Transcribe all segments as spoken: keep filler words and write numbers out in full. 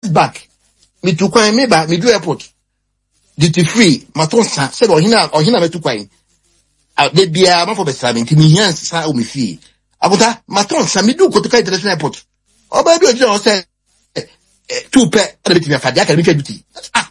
back. Me to kwai me ba me do airport. Duty free, maton sa said or hina or hina me to kwai. Ah de bia ma for be seven mi hian sa o me fie. Abuta maton sa me do kotoka international airport. Oba bi o jira o say two pe e be ti me fa dia ka me twa duty. Ah.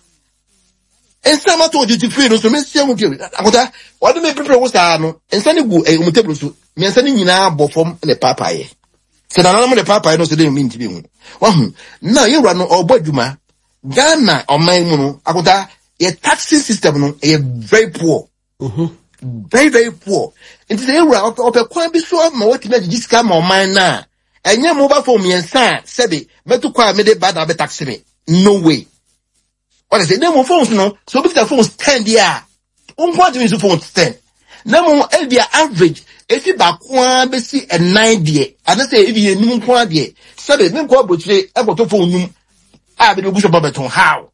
Ensa ma to duty free no so me sia mu ke. Abuta what do me prepare wo sa no. Ensa ne gu e mu table so. Me ensa ne nyina bo fom ne papa ye. Se na na mo ne papa ye no so de mi nti bi hu. Wa hu. Na ye wura no obo adwuma. Ghana o man mu no abuta your taxing system no is very poor. Mhm. Very very poor. Nti se ewura ope kwa bi so ma what na ji sika ma man na. Enye mobile phone miensa sebe metu kwa me de bad na be tax me. No way. What is it? Them phones no. So big the phones ten there. Un kwa to use phones ten. Na mo e dia average if you ba kwa be si a nine there. And say if you num kwa there. Sebe me kwa bochire e boto phone num. Ah be go shop beton how?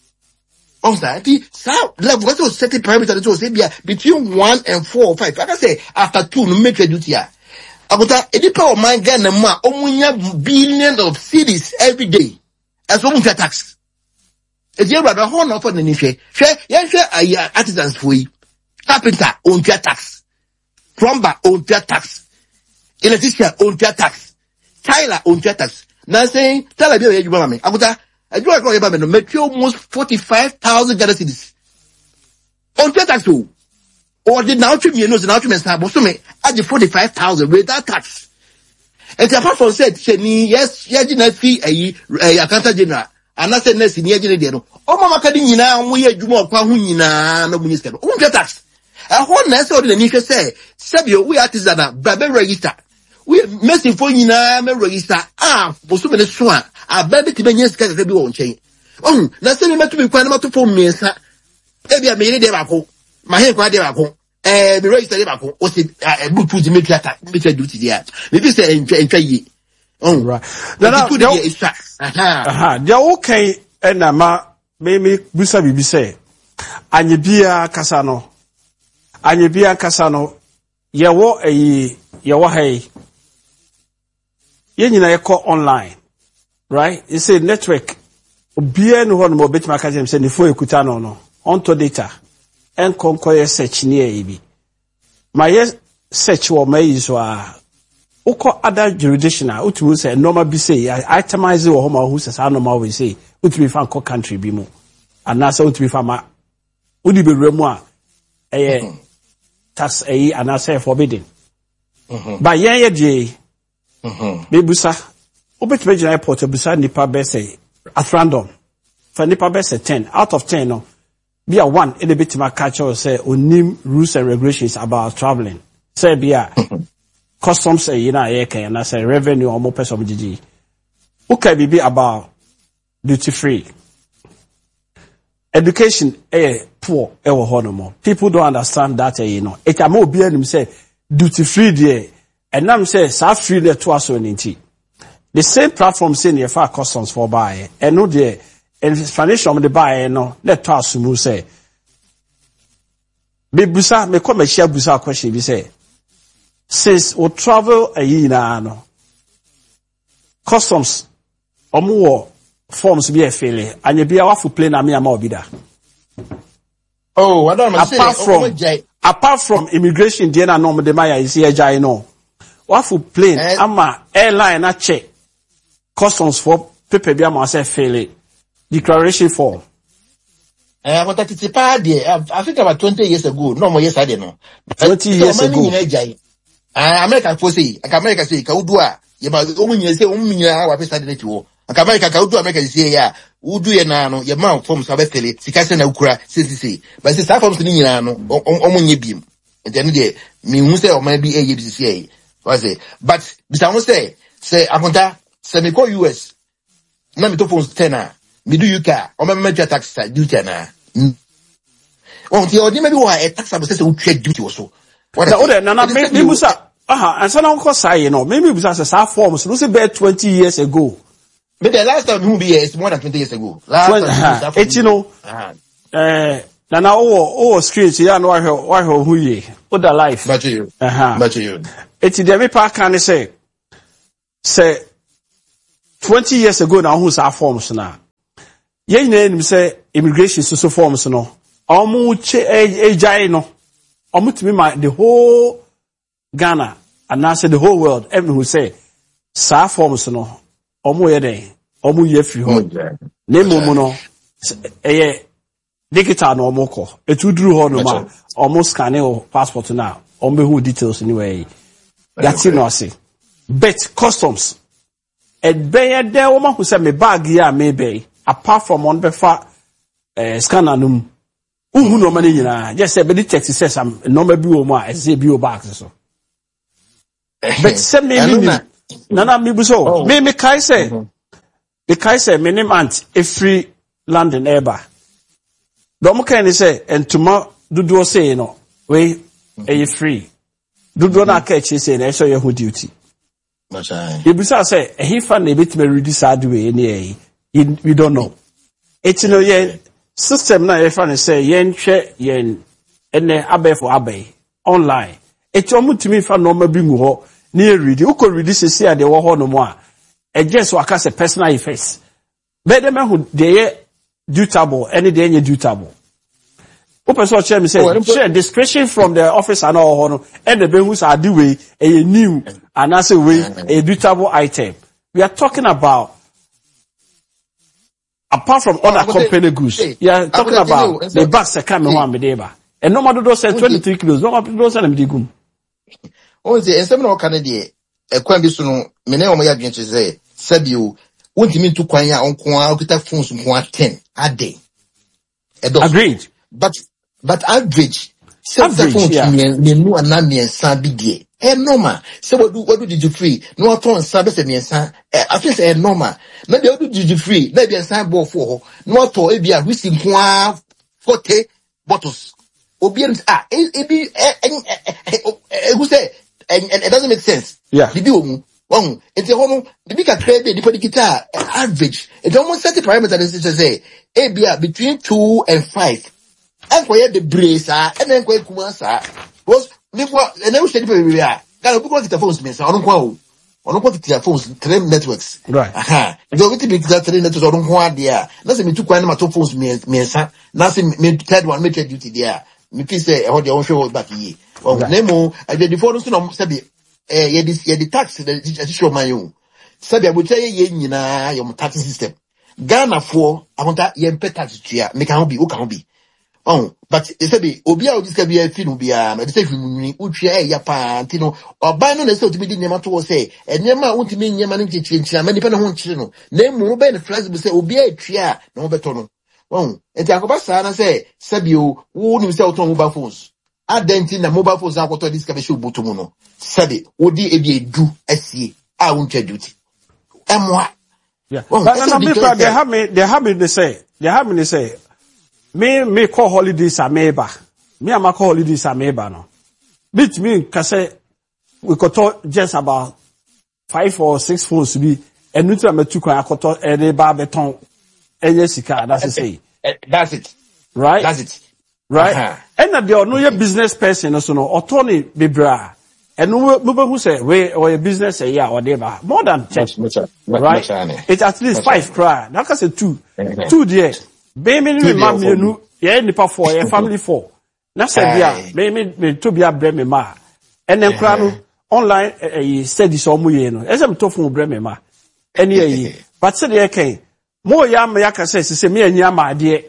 On that, so level what was set parameter to say between one and four or five. Like I say, after two, no make a duty. I got a deeper of my gun and ma omunya billions of cities every day. As one tax. If you rather horn off on the niche, share, yeah, share a artisans for you. Carpenter own tax. Plumber own tax. Electrician own tax. Tyler own tax. Now saying, tell a bit of you, I got I do agree about me. Make almost forty-five thousand Ghana cedis. On tax too. Or the now treat me knows the now treatment star, but so me at the forty-five thousand without tax. And apart from said, she yes, yeah, didn't fee a accountant general. And I said, next in the general. Oh, Mama Cadini now, we are Jumo Pahunina, no minister. On tax. A whole nest of the Nisha say, Sabio, we artisan, Babe register. We messing for you now, register. Ah, for so many swan. A baby to be yes, can be on chain. Oh, that's the matter to be quite about to phone me, sir. Maybe I made it ever. My hair quite ever. Eh, the register ever. What's it? A good put the military attack, military duty there. Maybe say, enjoy ye. Oh, right. Now, aha, aha, they're okay. And I'm maybe Busa Bibi say, and you be a Casano. And you be a Casano. Ya wo a ya wa hey. Yen na call online, right? It's a network. Obia no one mo bet my cousin say before you kuta no no onto data and conquer search near ebi. My search wo may so a uko other jurisdiction a utu say normal be say itemize wo homa who says normal we say utu be fan country bi mu anasa utu be fan ma udi be remu a eh tax eh anasa forbidden. But yen ye die Mhm. Bebusa. Obet regional airport bebusa nipa be say at random. For nipa be say ten out of ten no. Be a one in the bit my culture say onim rules and regulations about traveling. Say be a customs say you know e can and I say revenue or more person G G. Okay be about duty free. Education eh poor e wo ho no more. People don't understand that eh, you know. It am obi anim say duty free there. And now say sa free the to us on inti. The same platform saying the far customs for buy and no the explanation of the buy no let to us mu say. Be busa me come share busa question be say. Since we travel a year na no. Customs omo forms be a failure and you be a wafu plane na me am obi da. Oh, I don't know. Apart from apart from immigration there na no the maya is here jai no. Wafu plane eh, ama airline na check customs for paper bi ama say fail declaration form. Eh, what that is part there. I think about twenty years ago. No more years I no. Twenty years ago. Ah, America for say, America say ka udua. Ye ba omunye say omunya wa pesa de tiwo. America ka udua America say ya. Udu ye na no, ye man form so be fail. Sika se na ukura, say say. But say forms ni nyina no, omunye biem. Enti no de me hu say o man bi e ye bi say. What's it? But bisa say say akonta say me call U S. Na me to phone ten na. Me do U K. O me me tax duty na. Oh, the ordinary maybe why a tax about say we trade duty also. What na order na na me me busa. Aha, and so now ko say you know, maybe busa say sa forms no say be twenty years ago. But the last time we be is more than twenty years ago. Last time you know. Eh na na o o screen ya no why why who ye. O da life. But you. Aha. But you. Eti de me pa kan say say twenty years ago na who sa forms na Yen name say immigration so forms no. Omu che ejai no. Omu to me my the whole Ghana and now say the whole world. Everyone who say sa forms no. Omu ye den. Omu ye free home. Name omu no. Eye digital no omu ko. Etu duru ho no ma. Omu scan your passport now. Omu who details anyway. That's it no say. But customs. Et be there woman who say me bag ya maybe apart from one befa eh scanner num. Uhu no money nyina. Just say be the text says am number bi o mu a say bi o back so. But say me me nana me bu so. Me me kai say. Me kai say me name aunt e free London eba. Do mo kai ni say entuma dudu say no. We e free. Dudu na ka chi say na so your who duty. Ibisa say he fan a bit me reduce sad way any we don't know. It's no yen system na if fan say yen hwe yen ene abe for abe online. It's omu to me fan no ma bi mu ho na e read. Who could read this say ade wo ho no mo a e just waka say personal effects. Be dem hu dey dutable any dey nye dutable. Who person share me say share discretion from the office and all no and the be who say ade way e new and as a way a dutable item. We are talking about apart from other oh, company goods. Hey, we are talking about the bags that come in me deba. And no matter those say twenty-three kilos, no matter those say me digum. Oh, say en sem no Canada e kwan bi so no me na o ma ya dwen che say sabio wontimi to kwan ya onko a okita phones nko a ten a day. Agreed. But but average average yeah. Me no ana me san bi die. Eh normal. Say what do what do did you free? No at all sabe say me san. I feel say normal. Na dey do did you free? Na be san ball for. No at all e bia whiskey nko a forty bottles. Obi ah e bi eh who say and it doesn't make sense. Yeah. Bibi omu. Won. Enti ho no bibi ka trade dey for the guitar average. It almost set the parameter to say e bia between two and five. And for the brace ah and then kwa kuma sa. Because before and then we said people we are. Got because the phones me say on kwa o. On kwa the phones three networks. Right. Aha. Because we be that three networks on kwa there. Na say me two kwa na my phones me me sa. Na say me third one me trade duty there. Me feel say how dey on show back here. Oh, nemo I dey before no no say eh ye this ye the tax the show my own. Say be abucha ye nyina your tax system. Ghana for akonta ye pay tax tua. Me can be, o can be. Oh, but they say be obi a this can be a film be a no they say film utwa e ya pa ntino oba no na say otimi di nyema to say enyema untimi nyema no nchechire ma nipa no ho nchire no na emu be no flexible say obi a twa na obeto no oh enti akoba sa na say sabio wo ni say oton mobile phones adenti na mobile phones akoto this can be show botomu no sabi odi e bi edu asie a untwa duty emwa yeah but na me they have me they have me they say they have me they say Me me call holidays ameba. Me am call holidays ameba no. Bit me kase we could talk just about five or six phones to be and nutra me two kwa akoto e de ba beton enye sika that's it say. That's it. Right? That's it. Right? Uh-huh. And that the no your business person so no otoni bebra. And no no who say we or your business a year or whatever. More than ten. Right? It's at least five cry. That can say two. Two there. Be me me ma me nu ye nipa four ye family four na say bia me me me to bia bre me ma ene nkra no online eh study so mo ye no esem to fun bre me ma ene ye but say dey ken mo ya me ya ka say say me anya ma de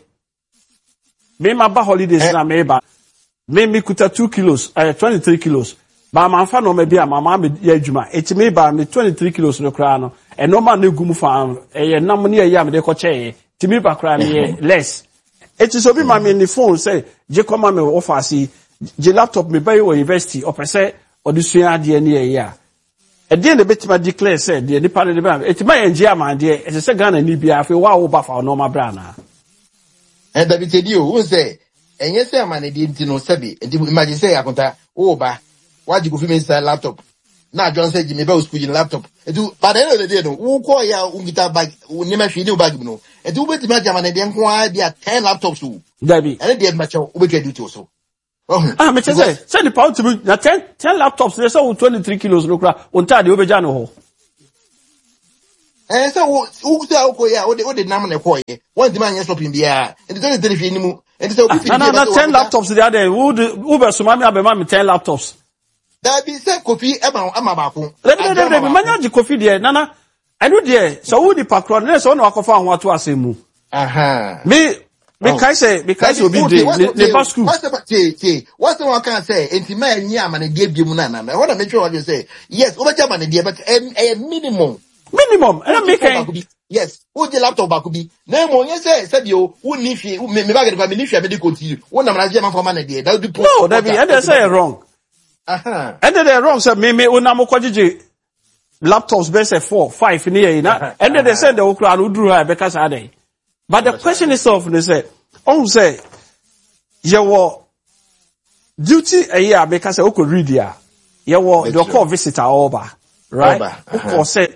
me ma ba holidays na me ba me me kuta two kilos uh, twenty-three kilos ba ma fa no me bia ma ma me ya adwuma eti me ba me twenty-three kilos no kra no e no ma na gumu fa eh nam ne ya me de ko che Timi bakra me less. It is obi ma me ni phone say je come me offer si je laptop me buy o university or say odusua de ne ya. E de na betima declare say de nipa de ba it ma enje ama de e say Ghana ni bia afi wa wo ba fa no ma bra na. E da bitedi o wo say enye say ama ne de ntino sabi e imagine say akonta wo ba waji go fi me install laptop. Na John say me ba school in laptop. E do but end of the day no wo call ya ungita bag ni ma hwe ni bag no. E do beti ma jama na de nko a dia ten laptops o. Dabi. And dey ma cho we do it so. Ah me say say the pound to na ten ten laptops they say twenty-three kilos no kra. Unta de obeja no ho. Eh, so who say okay, what the what the name na call ye? One demand yes shopping bia. And the three fi nimu. And so we No, no, no, ten laptops the other. Who the Uber sumami abema me ten laptops. That be say Kofi ema ama baako. Let me let me manya ji Kofi there. Nana, I know there. So who the pakron? Let's on wakofa on watu asemu. Aha. Me me kai say me kai say obi dey the bus school. What's the say say? What's the one can say? Enti ma nya ama na dey biemu na na. What I make sure what you say. Yes, over German dey but a minimum. Minimum. And make a yes. Who the laptop back be? No more. Yes, sir. Said you. Who need you? Me me bag me need you. Me dey continue. One am na German for man dey. That do. No, that be. And they say wrong. Aha. And they wrong. So me me una mo kwajiji laptops be say four, five in here na. And they say the okra and udru ha because are they. But the question is of they say. On say. Your duty a year because I could read here. Your the call visitor over. Right? Oko say.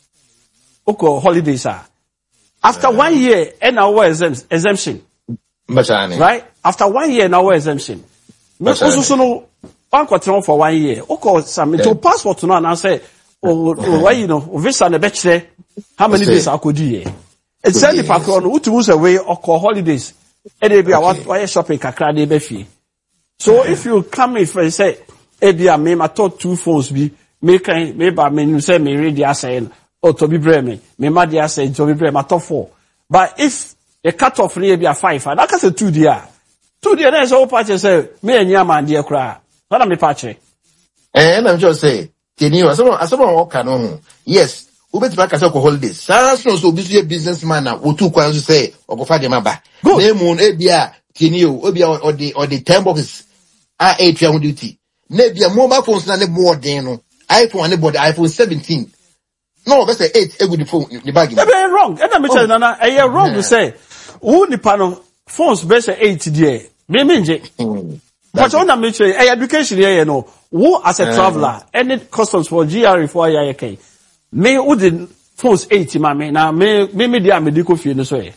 Oko holidays are. After uh, one year, and our exemption. Right? After one year, and our exemption. But also no one quarter for one year. Oko some to passport to know and say, oh, why you know, visa and the bachelor, how many days I could do here? It's send the packon who to use away oko holidays. And they be a why shopping kakra de befi. So if you come if and say, Ebia me I thought two phones be make maybe I mean you say me radio saying oh to be breme me ma dia say to be breme top four. But if a cut off near be a five, and I can say two dia. Two dia there's all party say me and Yama dear cry. What am I patchy? And I'm just say, can you as someone walk on? Yes. Who bet back as a holidays? Sarah Snow so busy a businessman now, who two quite say, or go find them back. Name on Ebia, Kenio, Obia, or the, or the ten boxes are eight young duty. Maybe a mobile phones and more than iPhone and about the iPhone seventeen. No, that's a eight, every phone, the bag. You're wrong. And I'm telling you, Nana, you're wrong to say, who the panel phones best eight there? Me mean, but on I'm saying, education here, you know, who as a traveler, any customs for G R E for I A K. Me who the phones eighty, mammy. Now, me, me, me, the medical field, no way.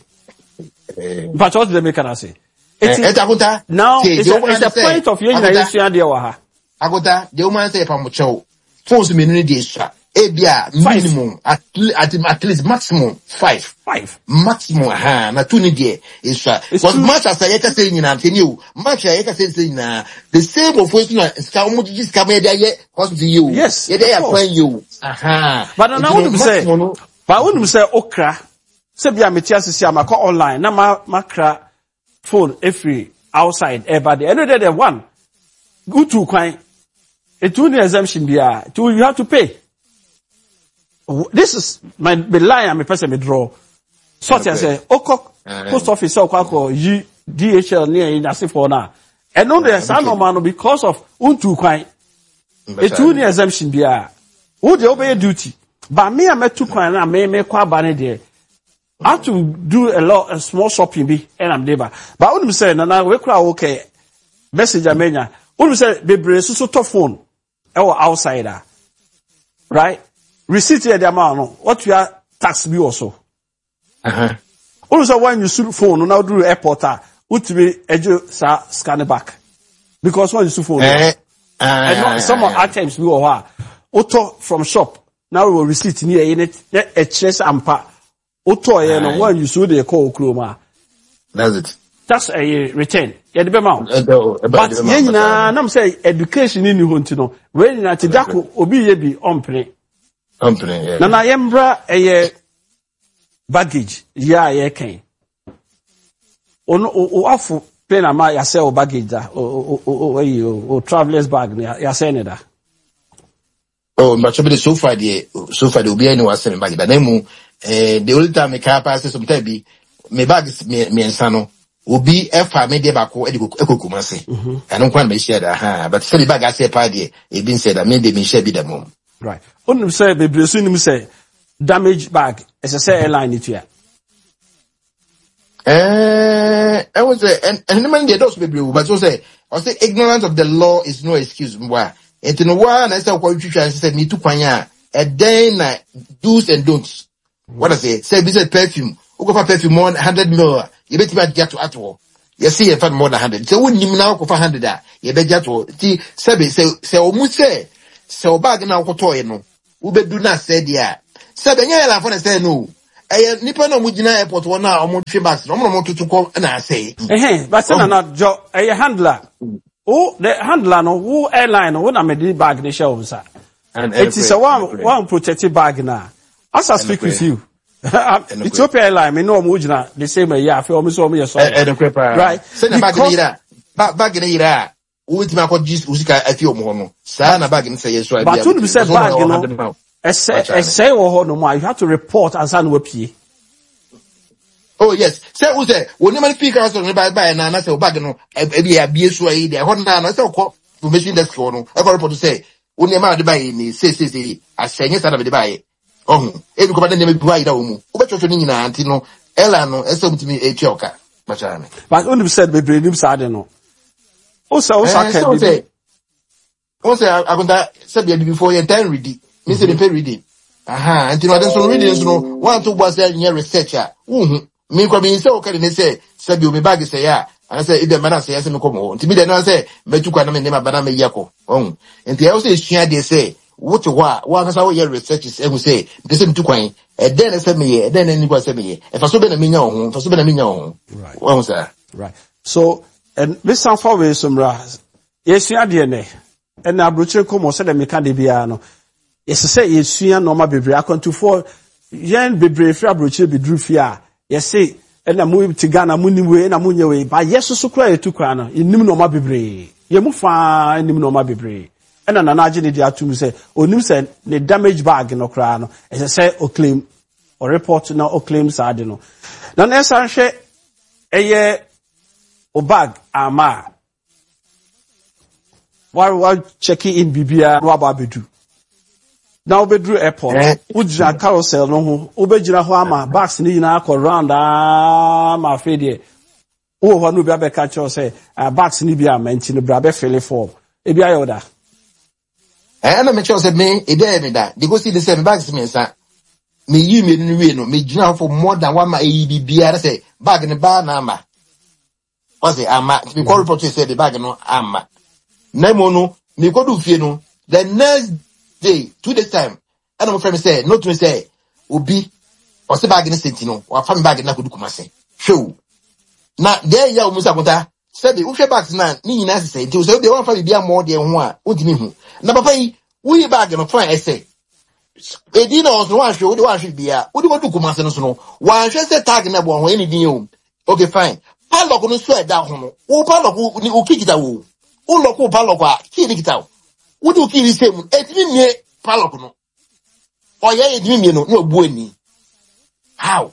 But what the make can I say? Now, it's a point of your idea. Agota, the woman say, from show, phones me need this, Ebia, minimum, at, at, at least maximum, five. Five. Maximum, ha, na two need there, is, uh, because much as I can say, you know, you, much I can say, na, the same of what you know, Scamu just come here, yet, cost to you. Yes. They are playing you. Aha. But I wouldn't say, but I wouldn't say, okra, Sebia Metias is my call online, na ma, makra, phone, every, outside, everybody, and they one. Go to quite, a two exemption, yeah, two, you have to pay. This is my the lie I'm a person me draw. Sort as say, Oko post office or Kwako D H L near in Asifo na. And no there's no man because of untu kwai. A two year exemption bia. Who they obey duty. But me I met two kwai na me me kwa bane there. I have to do a lot a small shopping be and I'm there. But when say na na we kwa okay message amenya. When say bebre so so top phone. Or outsider. Right? Receipt here the amount. What you are tax bill also. Uh-huh. Also when you see phone now do airport would be edu sa scan it back. Because when you see phone uh, uh, and not, some uh, items we are auto from shop. Now we will receipt near in it a chest and pa auto uh, no when you see the call chroma. That's it. That's a return. Yeah, the amount. But yeah, na I'm say education in you want to know. When na tidako obi ye bi ompre. Company, yeah. Nana yembra a baggage, yeah, yeah, can. O o afu plane ama ya sell baggage da o o o o travelers bag ya send that. Oh, but somebody so far the so far the be anyone selling bag. But then eh the only time me car pass sometimes be me bags me me nsano obi efa me de bako e ko kumase. I don't want me share that ha but so the bag I say pa there e been said that me de me share be the mom. Right. Only say the blessing say damage bag as I say airline it here. Eh, I was say and and man they don't be but so say I say ignorance of the law is no excuse. Why? It no one I say what you say me to kwanya a day na do's and don'ts. What I say? Say business perfume. Who go for perfume more than hundred mil. You bet you get to at all. You see if more than hundred. So when you now go for hundred that you bet get to see say say say almost say. So bag na ukotoye no. Ube do not say there. Say the airline for say no. Eh nipa na mujina airport one na omo twe bags no omo tutu ko na say. Eh but say na jo eh handler. Oh the handler no who airline no na me di bag ni show sir. It is a one one protected bag na. As I speak with you. Ethiopia airline me no mujina the same year after omo so omo yes. Right. Say na bag ni ra. Bag ni ra. Uti ma ko jis usika afi omo no. Sa na bag ni say yes so I be. But you say bag no. Essay or no more, you have to report as an W P. Oh, yes. Say, who say, when you man speak out on the bag by and I say, bag no, maybe a B S way there. What now? I say, information desk for no. I've got report to say, when you man the buy ni, say, say, say, I say, yes, I be buy. Oh, every company name buy that woman. What you're doing in Antino, Elano, and some to me a choker. But only said, we bring him sad, no. Also, also, I can say, also, I'm going to say before you're done reading. Mister the pay reading. Aha, and you know, there's some readings, no, one, two, was there in your researcher. Mm-hmm. Me, come in, so, okay, they say, said you be back, say, yeah. And I say, if the man say, yes, and come home. To me, they don't say, but you can't name a banana yako. Oh, and they also share, they say, what to what, what is our year researchers, and we say, the same two coin, and then I said me, and then anybody said me, if I so been a mignon, for so been a mignon. Right. Well, sir. Right. So, and this sound far away, some ras. Yes, you are D N A. And now, Bruce, come on, said the mechanic. Yes, say yes, you no ma bebre akonto for yen bebre fra broche be dru fia. Yes, say and na mu ti Ghana mu niwe na mu nyewe ba yeso so kra etu kra no enim no ma bebre. Ye mu fa enim no ma bebre. And na na age ne dia atum say onim say the damage bag no kra no. E say o claim or report na o claim sa de no. Na na san hwe eye o bag ama. Wa wa check in bibia no aba bedu. Now bedru airport ujira carousel no ho obejira ho ama bags ni na akọ round ah ma fedie wo ho no bia be catch us say bags ni bia menti no bra be fill form e bia yoda eh na me cho say me e dey me da they go see the same bags me nsa me yi me no we no me gina for more than one ma e bibia say bag ni ba na ama o say ama me call report say the bag no ama na mo no me ko du fie no the next day, two days time, and my friend say, not to say, Obi, or say bag in the sentinel, or family bag in Nakudukumase. Show. Now, there you are, Musakota, said the Usha bags now, me as say, to say they want to be more than one, Udimihu. Number five, we bag in a fine essay. A dinner was one show, the one should be a, what do you want to come as no? One should say tag in a one, anything. Okay, fine. Palok on the sweat down home. Oh, Palok who kick it out. Oh, look, oh, Palok, kick it out. What do you kill the same? It mean me palok no. Or yeah, it mean me no no bueni. How?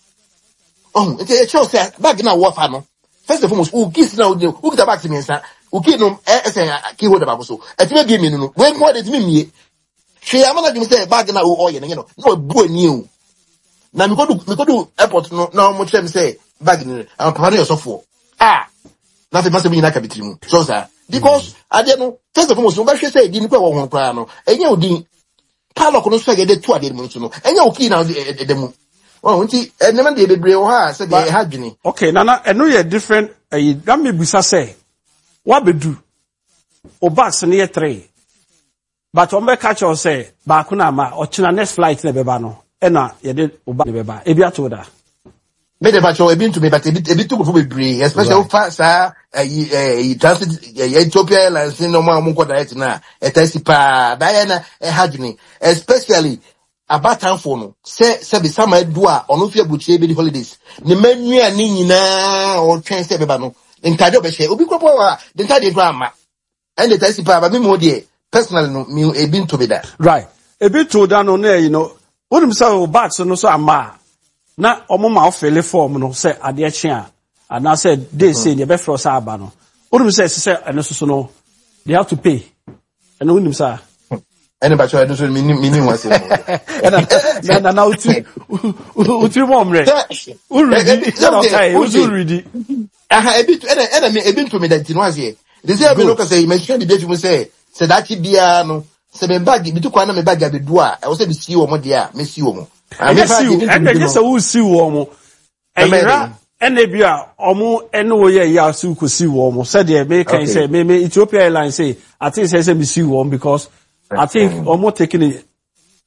Oh, it's a show say back now what no. First of all, who kiss now who get back to me sir. Who kill no eh say ki hold about so. It may be me no. When more it mean me. She am not say back now oh yeah you know. No bueni o. Na me go do me go do airport no na mo tell me say bag ni am papa no for. Ah. Na fe must be na kabitri mu. So sir. Because I don't know, first of all, so much say didn't go on piano, and you didn't palok no swag the two at the moon, and you key now the moon. Oh, and never did the braille has said they had Jenny. Okay, Nana, I know you're different. A dummy busa say, what be do? O backs near three. But on my catch or say, Bakunama or China next flight never bano. And now you did Oba Beba, Ebia told her. Made a batch of been to me, but a bit, a bit too good for especially fast, sir. A transit Ethiopia Airlines in no more Munko direct now. A Tessipa, Diana, a Hajuni, especially a baton phone. Say, say, the summer dua on Ufia Buchi baby holidays. The menu and Nina or Train Sebano. In Tadobe, Ubiqua, the Tadi drama. And the Tessipa, but me more dear. Personally, a been to be that. Right. A bit too down on there, you know. What himself back so no so ama. Na omo ma ofele form no say ade chia and I said they say the best for us aba no what say say eno so no they have to pay and no nim sir anybody I don't so me me nim was and na na uti uti momre uridi na okay uridi aha e bit e na me e bit to me that no azie they say me no ka say me sure the dey say say that bia no say me bag bi to kwa na me bag abedu a e wo say me see wo mo dia me see wo mo I guess I will see woman. Era Enebia, Omo, Enoye Yasu could see woman. Said the American say, maybe Ethiopia Airlines say, I think says me see woman because I think Omo taking it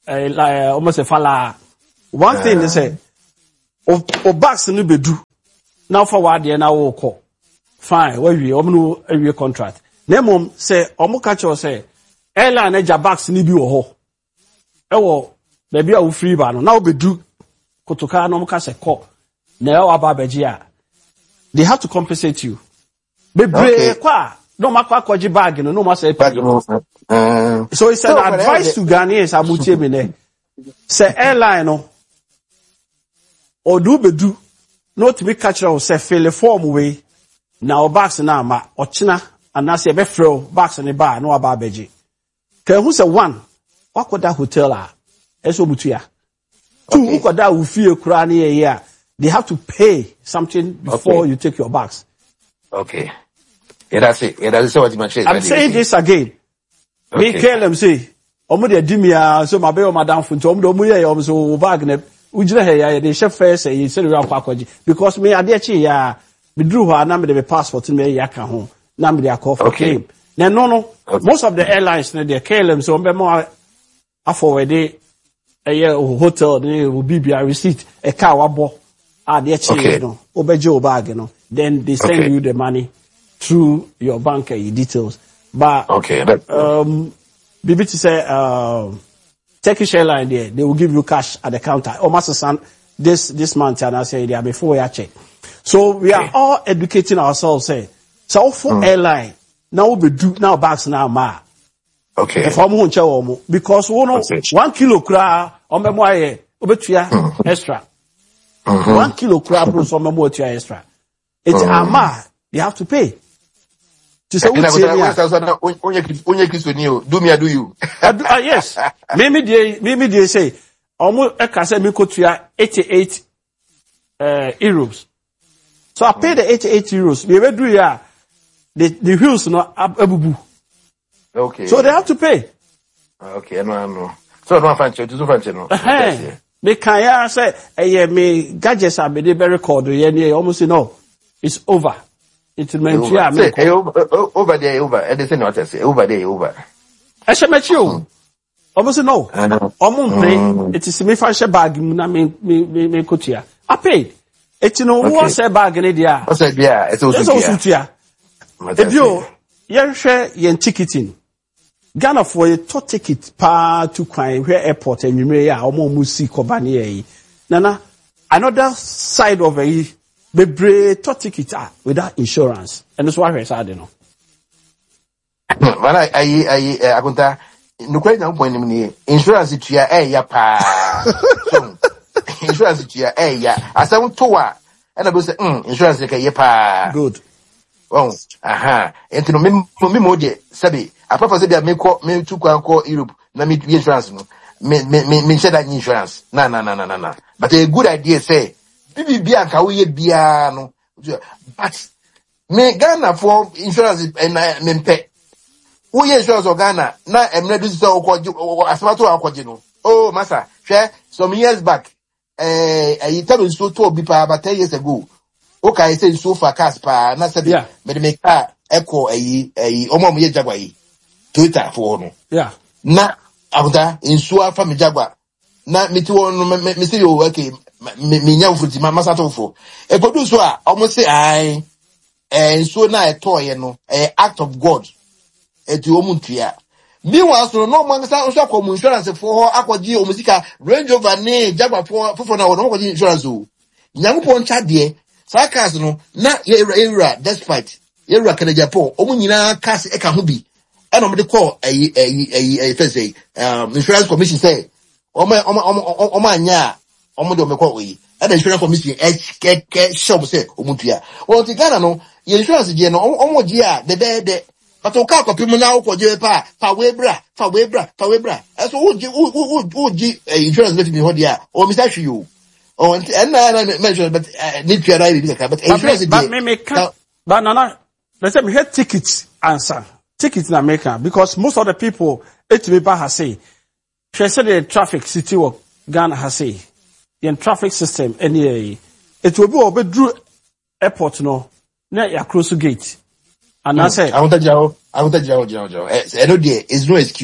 uh, like uh, almost a fala. One uh, thing they say, o o bags no be do. Now for what they now call. Fine, where we omno every contract. Nemom say omo catch us say airline eja bags ni bi wo ho. E wo baby a wo free ba no. Now be do kotoka no mo ka say call. Na e wa ba beji a. They have to compensate you. Bebre kwa no makwa kwaji bag no no ma say pay. Uh, so it's an advice to Ghanaians abutie me ne. Say airline no or do be do not to be catch or say fill a form way now bags na ma ochina and na say be fro bags in the bar no aba beji. Can who say one what could that hotel ah eso butua. Two who could that who feel kra na here they have to pay something before okay. you take your bags. Okay. Yeah, that's it. Yeah, that's what you mentioned. I'm saying this again. Okay. Me tell them say, omo de dimia so mabe o madam funto omo do omo ye omo so bag na ujire he ya the chef first say say we akwa kwaji because me ade chi ya me drew her na me the passport me ya ka ho na me dey call for okay. claim. Na no no okay. Most of the airlines na they K L M so omo mo afọwede a hotel they will be a receipt a car wabo ade chi okay. no obeje o bag no then they send okay. you the money through your bank uh, details. But okay, that, um, B B T say um, Turkish Airline there they will give you cash at the counter. Oh, Master Son, this this month and I say there before we check. So we okay. are all educating ourselves. Say so for mm. airline now we do now bags now ma. Okay. If I'm on because one okay. one kilo kra on me mo aye obetua extra. Mm-hmm. One kilo kra plus on me mo obetua extra. It's mm. ama they have to pay. To say, onye Christian you do me I do you. uh, yes. Maybe they maybe they say almost I can say me go to eighty-eight uh, euros. So I pay the eighty-eight euros. We will do ya the the wheels no abubu. Okay. So they have to pay. Okay, no no. So no fancy to do fancy no. Eh. Me can ya say eh me gadgets are be the record ye near almost no. It's over. It means yeah, say, hey, over, over there, over. And they say not say over there, over. I shall met you. Almost no. Omun it is me fashion bag na me me me kotia. I paid. It's no one say bag in there. I said yeah, it's also tia. If you you share your ticketing. Ghana for a top ticket pa to crime where airport and you may ya omo musi kobani Nana another side of a bebre to ticket without insurance. And that's why we're sad, you know. Man, I, I, I, I, akunta, no kweli na mpo ni insurance tu ya eh ya pa. Insurance tu ya eh ya. Asa mtu wa, ena bo say, mm, insurance ka ye pa. Good. Oh, aha. Enti no me me mo de sabi, apart say me ko me tu kwa ko Europe na me insurance no. Me me me me share insurance. Na na na na na. But a good idea say Bibi bia ka we bia no. But me Ghana for insurance and me pay. We insurance of Ghana na emre do so ko asmato akwaje no. Oh massa, share some years back eh I tell you so to be pa about ten years ago. Okay, say so far cast pa na said yeah. Me make car echo ayi ayi omo mo ye Jaguar yi. Toyota for no. Yeah. Na abuda insua fa me Jaguar. Na me ti won me me say you okay me me nya futi ma masato fo. E godu so a omo say ai eh so na e toy no eh act of God. E ti omu ntua. Meanwhile so no man say so akọ insurance for akọji omuzika Range Rover ne Jaguar for for na won akọji insurance o. Nyankopon ncha de sa cars no na ye era despite ye era kana Japan omu nyina cars e ka ho bi. E no me de call eh eh eh first say um insurance commission say omo omo omo omo anya omo de omekọ oyi. E the insurance commission e ke shop say omutua. O ti Ghana no ye insurance je no omo je a de de de but o ka kopi mu na o koje pa pa webra pa webra pa webra. E so o je o o je insurance let me hold there o Mister Shu. Oh, and na mention but need to arrive because but insurance but me me can but nana let's say me hear tickets answer tickets in America because most of the people it me ba has say she said the traffic city of Ghana has say in traffic system any it will be obe drew airport no na ya cross gate and I say I want to jaw I want to jaw jaw jaw eh no there is no excuse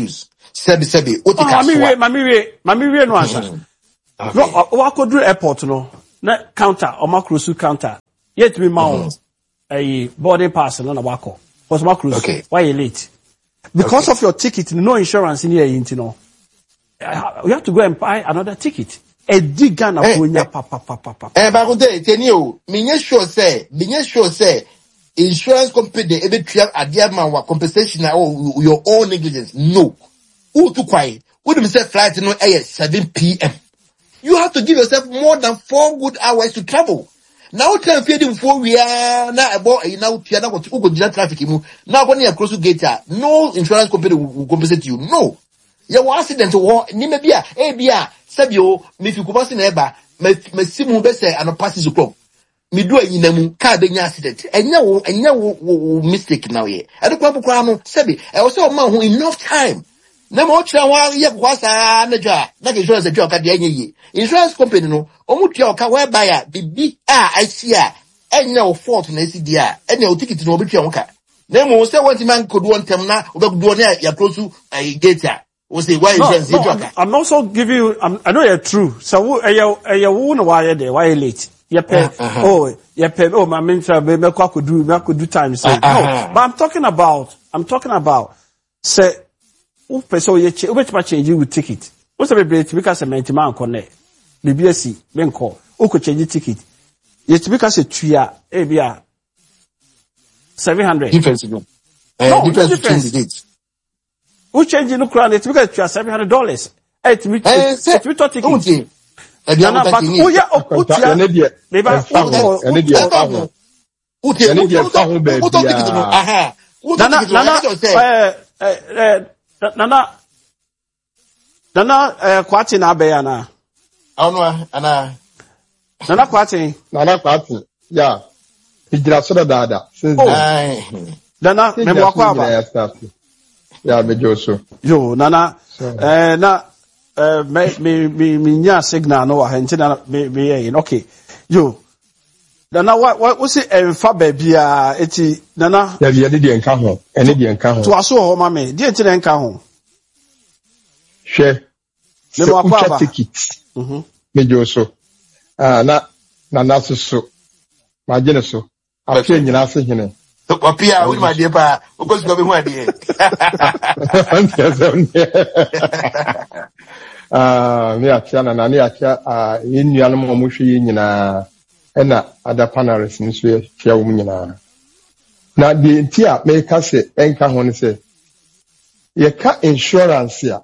Sebi sebi. Oti Oh, mami kaswa. we, mami we, mami we no answer. No, wa ko do airport no. Na counter, o ma cruise counter. Yet me ma a boarding pass no na wako. Was ma cruise. Okay. Why you late? Because Okay. of your ticket, no insurance in here, you know. You have to go and buy another ticket. A dig gun of Eh, Wunya eh. papa papa papa. Eh, ba kunte teni o. Minye sure say, minye sure say, insurance company ebe tuya adia man wa compensation na o your own negligence. No. Who to kwai? Who do say flight no eh seven p m. You have to give yourself more than four good hours to travel. Now time feeding for we are na about eh now tia na go go jina traffic mu. Now go near cross gate ah. No insurance company will, will compensate you. No. Ya wa accident wo ni me bia e bia sabio me fi kubasi na eba me me simu be say ano passes o'clock me do anyina mu car be nya accident enya wo enya wo mistake now ye e do kwa bukwa no sabi e wo say o ma ho enough time na mo tira wa ye kwa sa na dwa na ke insurance dwa ka de anya yi insurance company no o mu tia o ka we buy a bibi a asia enya wo fault na esi dia enya o ticket no obetua wo ka na mo say want man could want them na obegudo na ya close to gate a we say why No, insurance no, dwa I'm, ka. I'm also giving you, I'm, I know you're true. So, who, are you, are you, who know why you're there? Why you late? You pay, Uh-huh. oh, you pay, oh, my mentor, me, me, I could do, me, I could do time. So, Uh-huh. no, but I'm talking about, I'm talking about, say, who pay, so you change, who bet change you with ticket? What's the bit because a man connect? The B S C, then call, who could change the ticket? Yet because a tria, A B R, seven hundred. Difference no. Eh, No, difference no between difference. the dates. Who change the crown? It's because you are seven hundred dollars. Hey, me, Eh, say, me, ticket. don't you? Eh, the Nana, other but thing oh is- yeah, oh, oh, Akwanta, ene yeah. deɛ, Neighbor, ɛmfa ho, oh, ene deɛ ɛmfa ho. Uti, Ɛne uti, deɛ uti, ɛmfa ho uti, uti, ticket no. baabiara. Aha. Uti, Nana, ticket no. Nana, I just say, eh, eh, eh, Nana, Nana, eh, Kwati na abeya na. I don't know, Anna. Nana Kwati, Nana Kwati, ya, igyina so dadaada. Since Oh. then, Aye. Nana, igyina me so mwakwa nyinaa ba. yɛ start. Ya, megye so. Yo, Nana, So. eh, na, eh, me, me, me, me nya signal no wa henti na, me, me ye in. Okay. Yo, Nana, what, what, what's it, eh, fa baby, ah, eti, Nana, Yɛde yɛde deɛ nka ho, ɛne deɛ nka ho. to aso ho mame, di enti na nka ho. Hwɛ, Me sɛ mwakwa ba. wotwa ticket, Mhm. megye so. Ah, na, Nana so so. Magye ne so. Afei nyinaa se hene. Wapia, uli ma die pa. Ukosi kwa bimu adie. Ah, me akyia na na ne akyia ah yennuanom a mohwe yi nyinaa ɛna ada panelists nso akyia wo nyinaa. Na de nti a me ka se enka ho ne se ye ka insurance a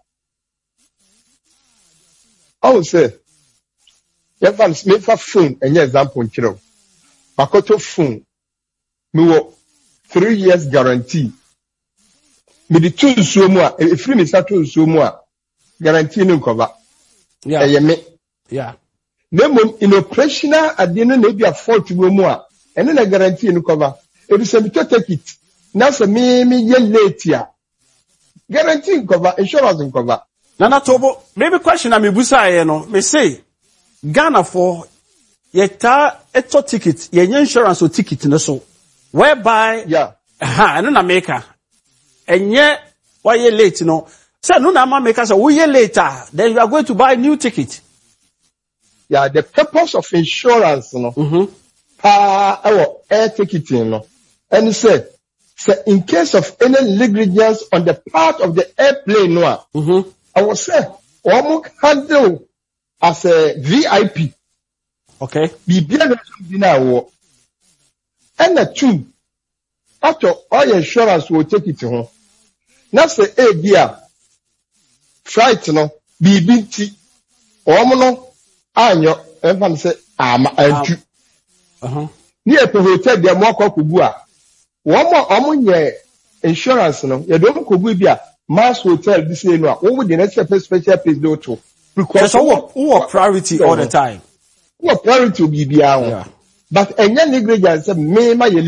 awu se ye fa me fa phone enye example nkyerɛw. Makoto phone me wo three years guarantee. Me di two nsuo mu a efiri me sa two nsuo mu a guarantee no cover. Yeah, Ɛyɛ me. yeah. Na mmom in operational ade no na ebi a fault wɔ mu a ɛne na guarantee no cover. Ebi sɛ me to take it. Na sɛ me me ye late a guarantee cover, insurance cover. Nana Tobo, maybe question na me busa ye no, me say, Ghana for, ye ta, eto ticket, ye nye insurance o ticket no so, whereby, Yeah. ha, no na maker, enye, why ye late no, say no na ma maker say, we ye later, then you are going to buy new ticket. Yeah, the purpose of insurance no. Mm-hmm. Pa ɛwɔ air ticketing no. And say, say in case of any negligence on the part of the airplane no a, Mm-hmm. I was say, wɔn handle as a V I P. Okay. Bibia na bi na wo. Ɛna two. After all insurance will take it ho. Na say e bia flight no bibi nti. Wɔn no anyo emfa say ama antu. Uh-huh. Ni e pe hotel dia mo akɔkugu a. Wɔn mo wɔn nyɛ insurance no. Ye do kogu bi a mass hotel bi say no a. Wɔn de na special special place do to. Because So who, who are priority all the time? who priority bibia ho. Yeah. But enya negligence me ma ye